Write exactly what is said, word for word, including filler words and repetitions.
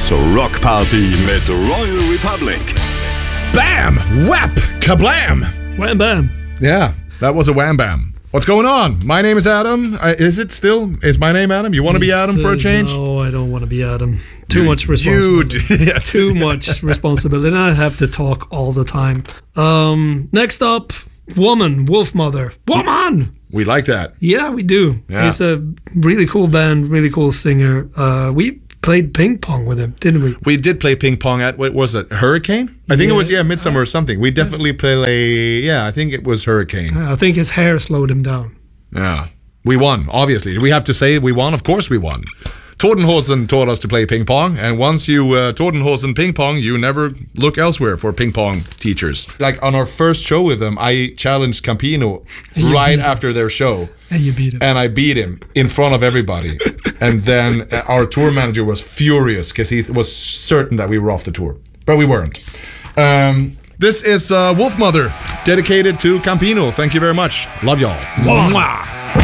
dags att rockparty med Royal Republic. Bam! Whap! Kablam! Wham bam. Yeah, that was a wham bam. What's going on? My name is Adam. Uh, is it still? Is my name Adam? You want to be Adam for a change? No, I don't want to be Adam. Too You- much you responsibility. d- yeah, Too much responsibility. And I have to talk all the time. Um, next up, Woman, Wolf Mother. Woman! We like that. Yeah, we do. Yeah. He's a really cool band, really cool singer. Uh, we played ping pong with him, didn't we? We did play ping pong at, what was it, Hurricane? I think it Yeah. was, yeah, Midsummer or something. We definitely play, yeah, I think it was Hurricane. I think his hair slowed him down. Yeah. We won, obviously. We have to say we won. Of course we won. Tordenhosen taught us to play ping pong, and once you uh, Tordenhosen ping pong, you never look elsewhere for ping pong teachers. Like on our first show with them, I challenged Campino you right beat him. after their show, And you beat him. and I beat him in front of everybody. And then uh, our tour manager was furious because he was certain that we were off the tour, but we weren't. Um, this is uh, Wolf Mother, dedicated to Campino. Thank you very much. Love y'all. Mwah.